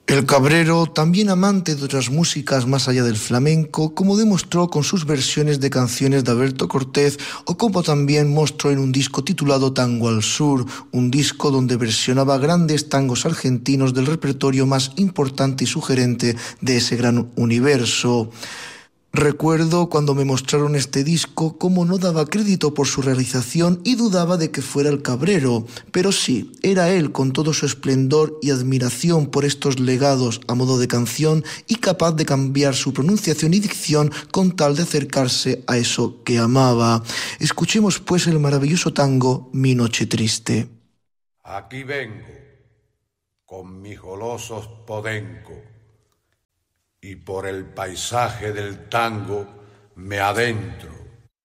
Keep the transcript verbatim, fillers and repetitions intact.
El Cabrero, también amante de otras músicas más allá del flamenco, como demostró con sus versiones de canciones de Alberto Cortés o como también mostró en un disco titulado Tango al Sur, un disco donde versionaba grandes tangos argentinos del repertorio más importante y sugerente de ese gran universo. Recuerdo cuando me mostraron este disco cómo no daba crédito por su realización y dudaba de que fuera el Cabrero, pero sí, era él con todo su esplendor y admiración por estos legados a modo de canción y capaz de cambiar su pronunciación y dicción con tal de acercarse a eso que amaba. Escuchemos pues el maravilloso tango Mi Noche Triste. Aquí vengo con mis golosos podencos y por el paisaje del tango me adentro